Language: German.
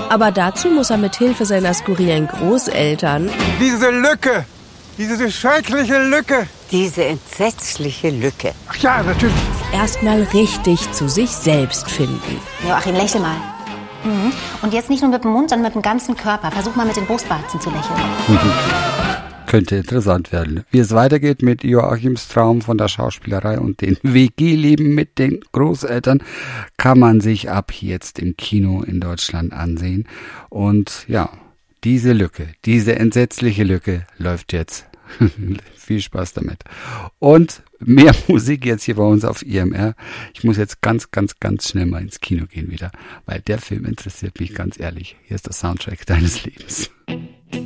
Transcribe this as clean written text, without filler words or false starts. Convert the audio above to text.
Aber dazu muss er mit Hilfe seiner skurrilen Großeltern Diese Lücke, diese schreckliche Lücke. Diese entsetzliche Lücke. Ach ja, natürlich. erstmal richtig zu sich selbst finden. Joachim, lächel mal. Mhm. Und jetzt nicht nur mit dem Mund, sondern mit dem ganzen Körper. Versuch mal mit den Brustwarzen zu lächeln. Könnte interessant werden. Wie es weitergeht mit Joachims Traum von der Schauspielerei und dem WG-Leben mit den Großeltern, kann man sich ab jetzt im Kino in Deutschland ansehen. Und ja, diese Lücke, diese entsetzliche Lücke läuft jetzt. Viel Spaß damit. Und mehr Musik jetzt hier bei uns auf IMR. Ich muss jetzt ganz schnell mal ins Kino gehen wieder, weil der Film interessiert mich ganz ehrlich. Hier ist der Soundtrack deines Lebens.